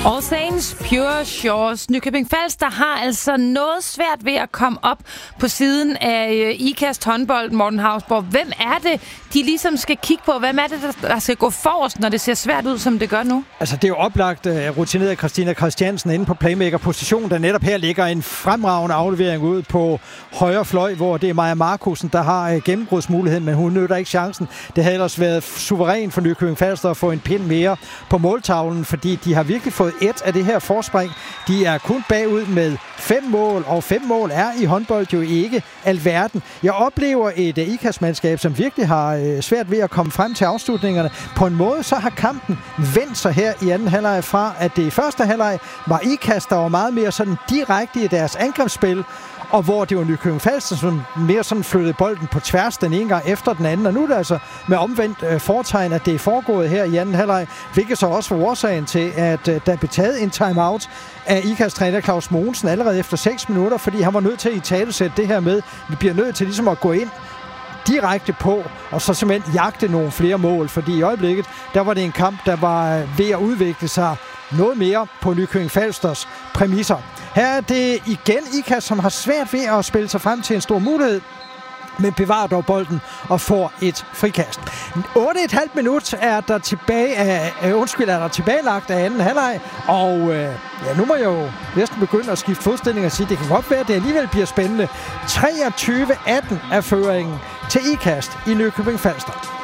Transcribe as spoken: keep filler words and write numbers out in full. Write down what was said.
All Saints, Pure Shores. Nykøbing Falster har altså noget svært ved at komme op på siden af Ikast håndbold, Morten Hausborg. Hvem er det, de ligesom skal kigge på? Hvem er det, der skal gå forrest, når det ser svært ud, som det gør nu? Altså, det er jo oplagt uh, rutineret Christina Christiansen inde på playmaker-position, der netop her ligger en fremragende aflevering ud på højre fløj, hvor det er Maja Markusen, der har uh, gennembrudsmuligheden, men hun nytter ikke chancen. Det havde ellers været suveræn for Nykøbing Falster at få en pind mere på måltavlen, fordi de har virkelig fået et af det her forspring. De er kun bagud med fem mål, og fem mål er i håndbold jo ikke alverden. Jeg oplever et uh, Ikast-mandskab, som virkelig har uh, svært ved at komme frem til afslutningerne. På en måde så har kampen vendt sig her i anden halvleg fra, at det i første halvleg var Ikast, der var meget mere sådan direkte i deres angrebsspil, og hvor det var Nykøbing Falster, som mere sådan flyttede bolden på tværs den ene gang efter den anden. Og nu er det altså med omvendt øh, foretegn, at det er foregået her i anden halvleg, hvilket så også var årsagen til, at øh, der blev taget en timeout af Ikast træner Claus Mogensen allerede efter seks minutter, fordi han var nødt til at italesætte det her med, vi bliver nødt til ligesom at gå ind direkte på, og så simpelthen jagte nogle flere mål, fordi i øjeblikket, der var det en kamp, der var ved at udvikle sig noget mere på Nykøbing Falsters præmisser. Her er det igen Ikast, som har svært ved at spille sig frem til en stor mulighed, men bevarer dog bolden og får et frikast. otte komma fem minut er der tilbage af, øh, undskyld, er der tilbagelagt af anden halvleg, og øh, ja, nu må jeg jo næsten begynde at skifte fodstilling og sige, det kan godt være, at det alligevel bliver spændende. treogtyve atten er føringen til Ikast i Nykøbing Falster.